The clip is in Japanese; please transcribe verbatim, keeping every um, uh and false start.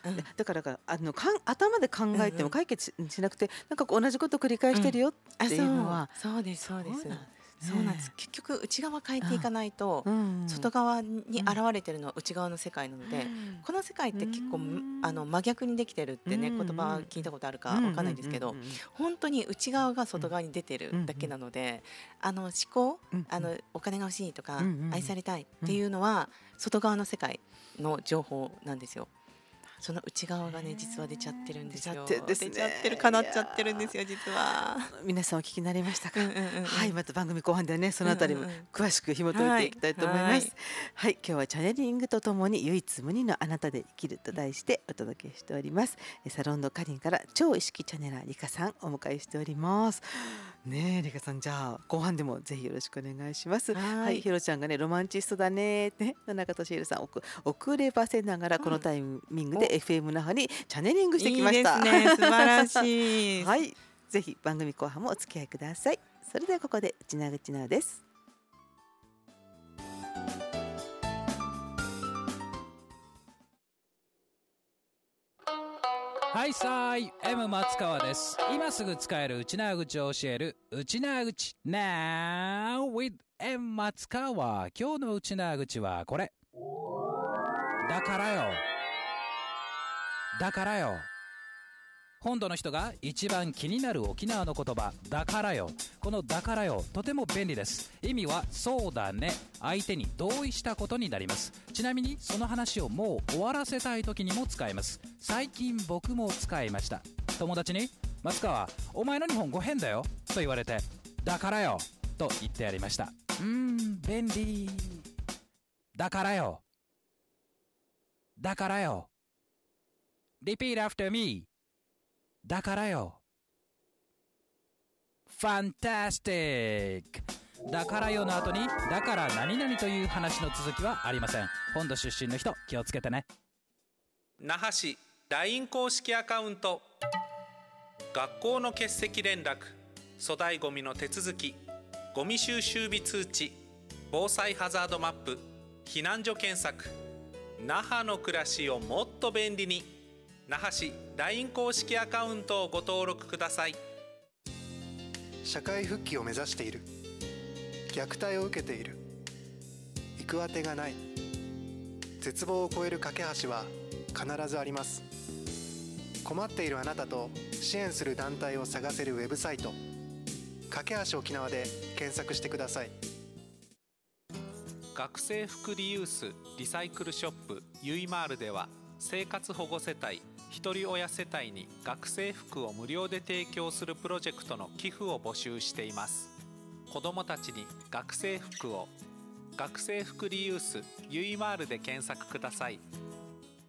うん、 だからかあのかん頭で考えても解決しなくて、なんかこう同じことを繰り返してるよっていうのは、 そうそうですそうですそうなんですね。 そうなんです。結局内側変えていかないと、 うんうん外側に現れてるのは内側の世界なので、この世界って結構うんあの真逆にできてるってね、 うん言葉聞いたことあるかうんわかんないですけど、 うんうんうん本当に内側が外側に出てるだけなので、あの思考、 うんあのお金が欲しいとか、 うんうん愛されたいっていうのは外側の世界の情報なんですよ。その内側がね実は出ちゃってるんですよ。 出ちゃってるんですね出ちゃってる、叶っちゃってるんですよ実は。 皆さんお聞きになりましたか？ うんうんうんうんはい、また番組後半ではねそのあたりもうんうんうん詳しく紐解いていきたいと思います。 ははいい、はい、今日はチャネリングとともに唯一無二のあなたで生きると題してお届けしております。えサロンドカリンから超意識チャネラーリカさんお迎えしております。ねえリカさん、じゃあ後半でもぜひよろしくお願いします。 はいはい、ひろちゃんがねロマンチストだねってね、野中俊弘さんおく遅ればせながらこのタイミングで エフエム 那覇にチャネリングしてきました。 いいですね、素晴らしい。 はい、ぜひ番組後半もお付き合いください。それではここで内縄口直です。 はいさーい M 松川です。今すぐ使える内縄口を教える内縄口 Now with M 松川。今日の内縄口はこれ。だからよだからよ。本土の人が一番気になる沖縄の言葉だからよ。このだからよとても便利です。意味はそうだね、相手に同意したことになります。ちなみにその話をもう終わらせたい時にも使えます。最近僕も使いました。友達に松川お前の日本語変だよと言われてだからよと言ってやりました。うーん便利。だからよだからよ。 Repeat after me。だからよ。ファンタスティック。だからよの後にだから何々という話の続きはありません。本土出身の人気をつけてね。 那覇市 ライン 公式アカウント、学校の欠席連絡、粗大ごみの手続き、ゴミ収集日通知、防災ハザードマップ、避難所検索。那覇の暮らしをもっと便利に。那覇市 ライン 公式アカウントをご登録ください。 社会復帰を目指している、虐待を受けている、行く当てがない、絶望を超える架け橋は必ずあります。困っているあなたと支援する団体を探せるウェブサイト、架け橋沖縄で検索してください。 学生服リユースリサイクルショップゆいまーるでは、生活保護世帯一人親世帯に学生服を無料で提供するプロジェクトの寄付を募集しています。子どもたちに学生服を。学生服リユースゆいまーるで検索ください。